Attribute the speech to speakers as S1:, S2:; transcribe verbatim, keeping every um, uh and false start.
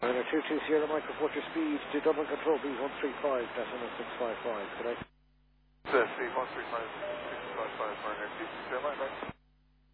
S1: Runner two two zero, Micro Fortress speed to Dublin Control B one three five, decimal six five five, good day.
S2: C one three five, six five five, Runner two two zero, Micro.